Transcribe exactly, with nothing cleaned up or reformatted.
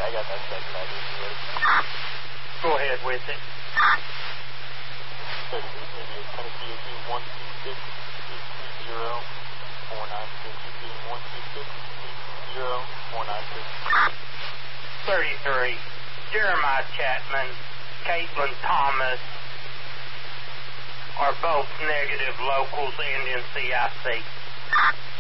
I got that second I D. Go ahead with it. Tennessee eighteen one two six eight two zero four nine six. eighteen one two six eight two zero four nine six. thirty-three. Jeremiah Chapman, Caitlin Thomas are both negative locals, Indian C I C.